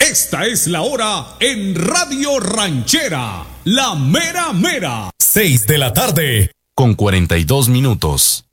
Esta es la hora en Radio Ranchera, la mera mera. 6 de la tarde, con 42 minutos.